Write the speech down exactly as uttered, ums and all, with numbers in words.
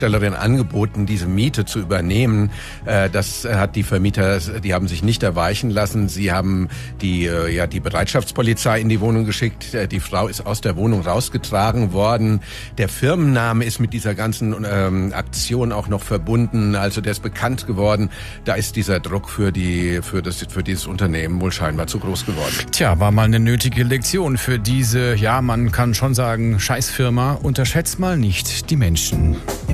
Stellerin angeboten, diese Miete zu übernehmen. Das hat die Vermieter, die haben sich nicht erweichen lassen. Sie haben die, ja, die Bereitschaftspolizei in die Wohnung geschickt. Die Frau ist aus der Wohnung rausgetragen worden. Der Firmenname ist mit dieser ganzen ähm, Aktion auch noch verbunden. Also der ist bekannt geworden. Da ist dieser Druck für die, für das, für dieses Unternehmen wohl scheinbar zu groß geworden. Tja, war mal eine nötige Lektion für diese, ja, man kann schon sagen, Scheißfirma. Unterschätzt mal nicht die Menschen.